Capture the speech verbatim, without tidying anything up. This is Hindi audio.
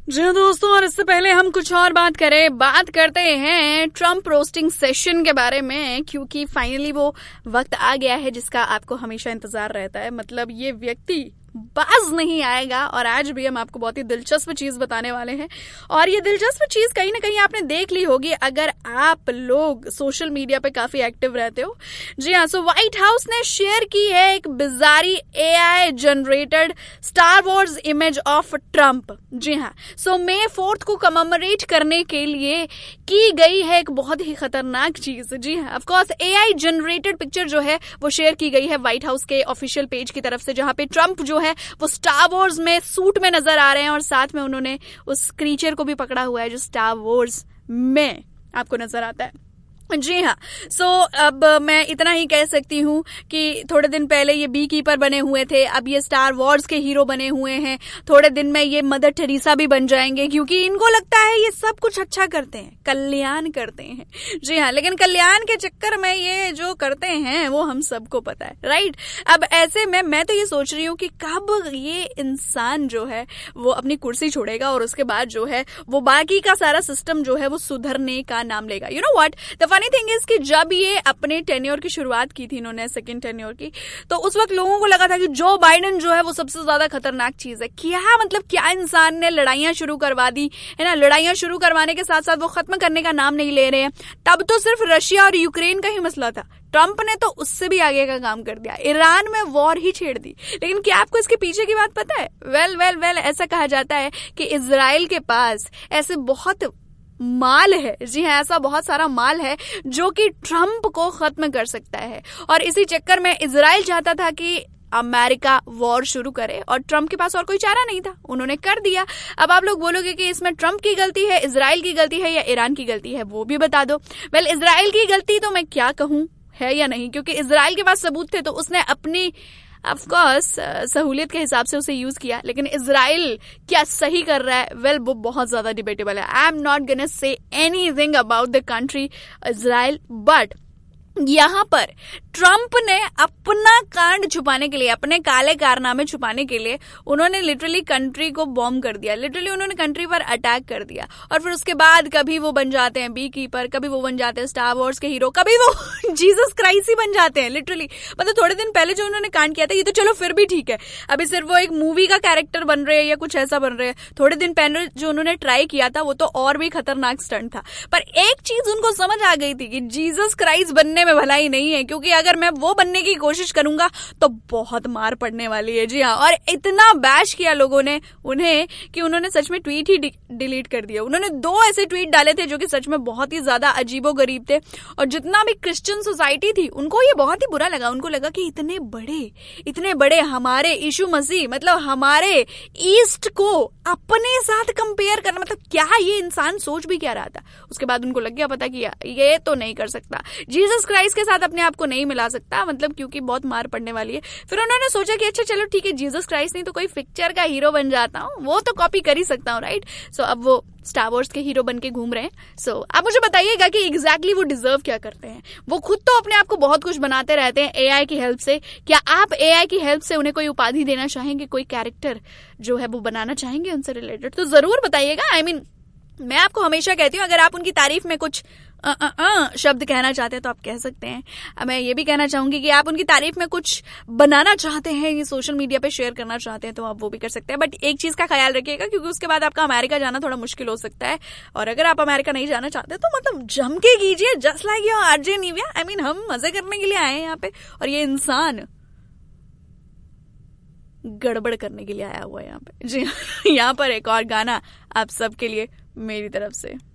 जी हाँ दोस्तों, और इससे पहले हम कुछ और बात करें, बात करते हैं ट्रम्प रोस्टिंग सेशन के बारे में, क्योंकि फाइनली वो वक्त आ गया है जिसका आपको हमेशा इंतजार रहता है। मतलब ये व्यक्ति बाज नहीं आएगा, और आज भी हम आपको बहुत ही दिलचस्प चीज बताने वाले हैं। और ये दिलचस्प चीज कहीं ना कहीं आपने देख ली होगी अगर आप लोग सोशल मीडिया पे काफी एक्टिव रहते हो। जी हाँ, सो व्हाइट हाउस ने शेयर की है एक बिजारी AI generated star Wars image of Trump. जी हाँ, सो मे फोर्थ को कमेमोरेट करने के लिए की गई है एक बहुत ही खतरनाक चीज। जी हाँ, ऑफकोर्स एआई जनरेटेड पिक्चर जो है वो शेयर की गई है व्हाइट हाउस के ऑफिशियल पेज की तरफ से, जहां पे ट्रम्प जो है वो स्टार वॉर्स में सूट में नजर आ रहे हैं, और साथ में उन्होंने उस क्रीचर को भी पकड़ा हुआ है जो स्टार वॉर्स में आपको नजर आता है। जी हाँ, सो so, अब मैं इतना ही कह सकती हूँ कि थोड़े दिन पहले ये बी कीपर बने हुए थे, अब ये स्टार वॉर्स के हीरो बने हुए हैं। थोड़े दिन में ये मदर टेरेसा भी बन जाएंगे, क्योंकि इनको लगता है ये सब कुछ अच्छा करते हैं, कल्याण करते हैं। जी हाँ, लेकिन कल्याण के चक्कर में ये जो करते हैं वो हम सबको पता है, राइट। अब ऐसे में मैं तो ये सोच रही हूँ कि कब ये इंसान जो है वो अपनी कुर्सी छोड़ेगा, और उसके बाद जो है वो बाकी का सारा सिस्टम जो है वो सुधरने का नाम लेगा। You know what, the funny thing is कि जब ये अपने टेन्योर की शुरुआत की थी, इन्होंने सेकंड टेन्योर की, तो उस वक्त लोगों को लगा था कि जो बाइडेन जो है वो सबसे ज्यादा खतरनाक चीज है। क्या मतलब, क्या इंसान ने लड़ाइयां शुरू करवा दी है ना। लड़ाइयां शुरू करवाने के साथ साथ वो खत्म करने का नाम नहीं ले रहे हैं। तब तो सिर्फ रशिया और यूक्रेन का ही मसला था, ट्रम्प ने तो उससे भी आगे का काम कर दिया, ईरान में वॉर ही छेड़ दी। लेकिन क्या आपको इसके पीछे की बात पता है? वेल वेल वेल ऐसा कहा जाता है कि इजराइल के पास ऐसे बहुत माल है। जी हाँ, ऐसा बहुत सारा माल है जो कि ट्रम्प को खत्म कर सकता है, और इसी चक्कर में इजराइल चाहता था कि अमेरिका वॉर शुरू करे, और ट्रम्प के पास और कोई चारा नहीं था, उन्होंने कर दिया। अब आप लोग बोलोगे कि इसमें ट्रम्प की गलती है, इजराइल की गलती है, या ईरान की गलती है, वो भी बता दो। वेल इजराइल की गलती तो मैं क्या कहूं है या नहीं, क्योंकि इजराइल के पास सबूत थे तो उसने अपनी ऑफ कोर्स सहूलियत के हिसाब से उसे यूज किया। लेकिन इजराइल क्या सही कर रहा है, वेल well, वो बहुत ज्यादा डिबेटेबल है। I am not gonna say anything about the country Israel, but यहाँ पर ट्रम्प ने अपना कांड छुपाने के लिए, अपने काले कारनामे छुपाने के लिए, उन्होंने लिटरली कंट्री को बॉम्ब कर दिया। लिटरली उन्होंने कंट्री पर अटैक कर दिया, और फिर उसके बाद कभी वो बन जाते हैं बी कीपर, कभी वो बन जाते हैं स्टार वॉर्स के हीरो, कभी वो जीसस क्राइस्ट ही बन जाते हैं। लिटरली मतलब थोड़े दिन पहले जो उन्होंने कांड किया था ये तो चलो फिर भी ठीक है, अभी सिर्फ वो एक मूवी का कैरेक्टर बन रहे हैं या कुछ ऐसा बन रहे हैं। थोड़े दिन पहले जो उन्होंने ट्राई किया था वो तो और भी खतरनाक स्टंट था। पर एक चीज उनको समझ आ गई थी कि जीसस क्राइस्ट बनने में भलाई नहीं है, क्योंकि अगर मैं वो बनने की कोशिश करूंगा तो बहुत मार पड़ने वाली है। जी हाँ, और इतना बैश किया लोगों ने उन्हें कि उन्होंने सच में ट्वीट ही डिलीट कर दिया। उन्होंने दो ऐसे ट्वीट डाले थे जो कि सच में बहुत ही ज्यादा अजीबोगरीब थे, और जितना भी क्रिश्चियन सोसाइटी थी उनको ये बहुत ही बुरा लगा। उनको लगा कि इतने बड़े इतने बड़े हमारे यीशु मसीह, मतलब हमारे ईस्ट को अपने साथ कंपेयर करना, मतलब क्या ये इंसान सोच भी क्या रहा था। उसके बाद उनको लग गया पता कि ये तो नहीं कर सकता, जीसस क्राइस्ट के साथ अपने आप को नहीं मिला सकता, मतलब क्योंकि बहुत मार पड़ने वाली है। फिर उन्होंने सोचा कि अच्छा चलो ठीक है, जीसस क्राइस्ट नहीं तो कोई पिक्चर का हीरो बन जाता हूँ, वो तो कॉपी कर ही सकता हूँ, राइट। सो अब वो स्टार वॉर्स के हीरो बन के घूम रहे हैं। सो so, आप मुझे बताइएगा कि एग्जैक्टली वो डिजर्व क्या करते हैं। वो खुद तो अपने आप को बहुत कुछ बनाते रहते हैं एआई की हेल्प से। क्या आप एआई की हेल्प से उन्हें कोई उपाधि देना चाहेंगे, कोई कैरेक्टर जो है वो बनाना चाहेंगे उनसे रिलेटेड? तो जरूर बताइएगा। आई I मीन mean, मैं आपको हमेशा कहती हूँ अगर आप उनकी तारीफ में कुछ आ, आ, आ, शब्द कहना चाहते हैं तो आप कह सकते हैं। मैं ये भी कहना चाहूंगी कि आप उनकी तारीफ में कुछ बनाना चाहते हैं, ये सोशल मीडिया पे शेयर करना चाहते हैं तो आप वो भी कर सकते हैं। बट एक चीज का ख्याल रखिएगा, क्योंकि उसके बाद आपका अमेरिका जाना थोड़ा मुश्किल हो सकता है, और अगर आप अमेरिका नहीं जाना चाहते तो मतलब जम के कीजिए, just like your RJ Nivea. I mean हम मजे करने के लिए आए हैं यहाँ पे, और ये इंसान गड़बड़ करने के लिए आया हुआ है यहाँ पे। जी यहाँ पर एक और गाना आप सबके लिए मेरी तरफ से।